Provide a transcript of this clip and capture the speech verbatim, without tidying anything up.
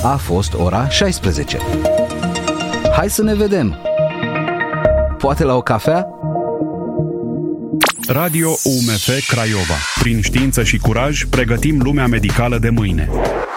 A fost ora șaisprezece. Hai să ne vedem! Poate la o cafea? Radio U M F Craiova. Prin știință și curaj, pregătim lumea medicală de mâine.